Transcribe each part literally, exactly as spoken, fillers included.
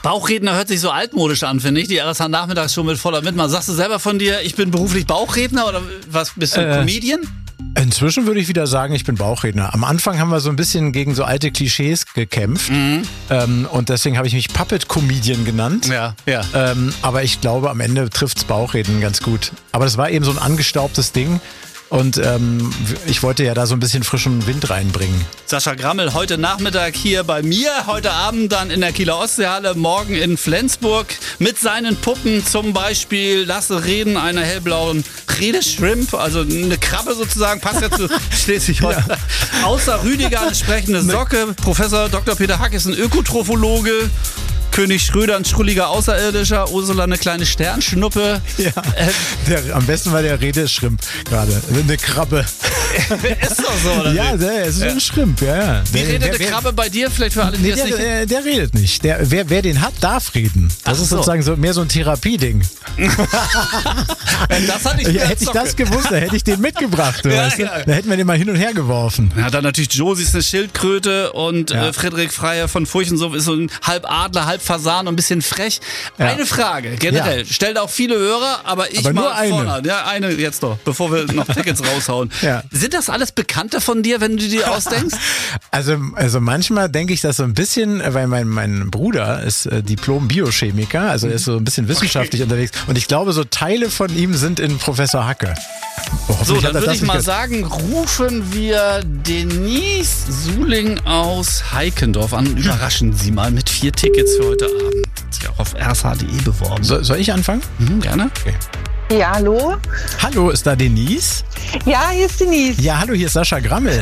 Bauchredner hört sich so altmodisch an, finde ich. Die R S H-Nachmittags schon mit voller Mitmachen. Sagst du selber von dir, ich bin beruflich Bauchredner oder was, bist du Äh. Comedian? Inzwischen würde ich wieder sagen, ich bin Bauchredner. Am Anfang haben wir so ein bisschen gegen so alte Klischees gekämpft. Mhm. Ähm, und deswegen habe ich mich Puppet Comedian genannt. Ja, ja. Ähm, aber ich glaube, am Ende trifft's Bauchreden ganz gut. Aber das war eben so ein angestaubtes Ding. Und ähm, ich wollte ja da so ein bisschen frischen Wind reinbringen. Sascha Grammel heute Nachmittag hier bei mir, heute Abend dann in der Kieler Ostseehalle, morgen in Flensburg mit seinen Puppen, zum Beispiel Lasse Reden, einer hellblauen Redeschrimp, also eine Krabbe sozusagen, passt ja zu Schleswig-Holstein. Ja. Außer Rüdiger eine sprechende Socke, Professor Doktor Peter Hack ist ein Ökotrophologe. König Schröder, ein schrulliger Außerirdischer, Ursula eine kleine Sternschnuppe. Ja, der, am besten war der Redeschrimp gerade. Eine Krabbe. Ist doch so, oder? Ja, der ist ja. ein Schrimp, ja, ja. Wie der, redet der, eine der, Krabbe bei dir? Vielleicht für alle, die nee, das der, nicht... Der, der redet nicht. Der, wer, wer den hat, darf reden. Das Ach ist so. sozusagen so, mehr so ein Therapieding. Das hatte ich ja, hätte ich das gewusst, dann hätte ich den mitgebracht. Du ja, weißt, ja. Da hätten wir den mal hin und her geworfen. Ja, dann natürlich Josie ist eine Schildkröte und Ja. äh, Friedrich Freier von Furchensumpf ist so ein halb Adler, halb Fasan und ein bisschen frech. Ja. Eine Frage, generell. Ja. Stellt auch viele Hörer, aber ich Aber mal nur eine. vorne an. Ja, eine jetzt noch, bevor wir noch Tickets raushauen. Ja. Sind das alles Bekannte von dir, wenn du dir ausdenkst? Also, also manchmal denke ich das so ein bisschen, weil mein, mein Bruder ist äh, Diplom-Biochemiker, also er ist so ein bisschen wissenschaftlich okay. unterwegs. Und ich glaube, so Teile von ihm sind in Professor Hacke. Oh, so, dann würde ich mal nicht sagen, rufen wir Denise Suling aus Heikendorf an. Überraschen Sie mal mit vier Tickets für heute Abend. Hat sich auch auf r s h punkt d e beworben. So, soll ich anfangen? Mhm, gerne. Okay. Ja, hallo? Hallo, ist da Denise? Ja, hier ist Denise. Ja, hallo, hier ist Sascha Grammel.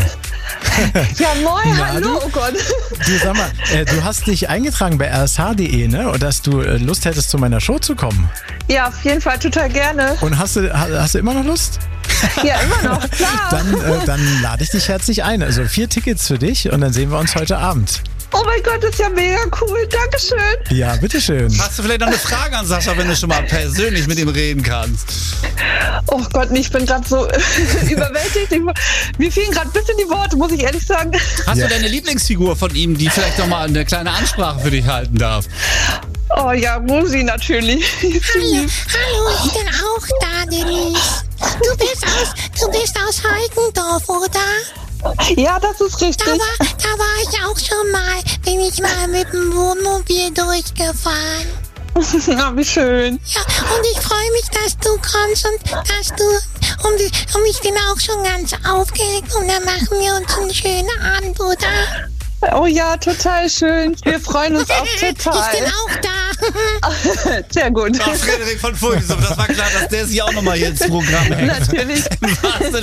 Ja, moin, Na, hallo, du? oh Gott. Du, sag mal, äh, du hast dich eingetragen bei r s h punkt d e, ne? Und dass du äh, Lust hättest, zu meiner Show zu kommen. Ja, auf jeden Fall total gerne. Und hast du, ha- hast du immer noch Lust? Ja, immer noch, klar. Dann, äh, dann lade ich dich herzlich ein. Also vier Tickets für dich und dann sehen wir uns heute Abend. Oh mein Gott, das ist ja mega cool. Dankeschön. Ja, bitteschön. Hast du vielleicht noch eine Frage an Sascha, wenn du schon mal persönlich mit ihm reden kannst? Oh Gott, nee, ich bin gerade so überwältigt. Ich, mir fehlen gerade ein bisschen die Worte, muss ich ehrlich sagen. Hast Ja. du deine Lieblingsfigur von ihm, die vielleicht noch mal eine kleine Ansprache für dich halten darf? Oh ja, Rosi natürlich. Hallo, hallo, ich bin auch da, Denise. Du bist aus, du bist aus Heikendorf, oder? Ja, das ist Da richtig. war, da war ich auch schon mal, bin ich mal mit dem Wohnmobil durchgefahren. Na, wie schön. Ja, und ich freue mich, dass du kommst und dass du, und, und ich bin auch schon ganz aufgeregt und dann machen wir uns einen schönen Abend, oder? Oh ja, total schön. Wir freuen uns auch Ich bin total. auch da. Sehr gut. Ach, Frederik von Furchensumpf, das war klar, dass der sich auch noch mal hier ins Programm hängt. Natürlich. Im wahrsten